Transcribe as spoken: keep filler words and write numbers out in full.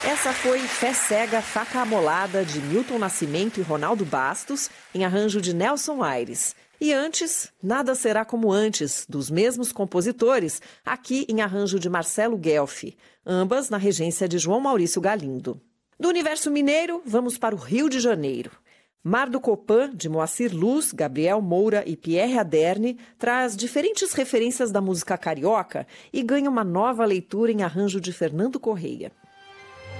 Essa foi Fé Cega, Faca Amolada, de Milton Nascimento e Ronaldo Bastos, em arranjo de Nelson Aires. E antes, Nada Será Como Antes, dos mesmos compositores, aqui em arranjo de Marcelo Guelfi, ambas na regência de João Maurício Galindo. Do universo mineiro, vamos para o Rio de Janeiro. Mar do Copan, de Moacir Luz, Gabriel Moura e Pierre Aderne, traz diferentes referências da música carioca e ganha uma nova leitura em arranjo de Fernando Correia.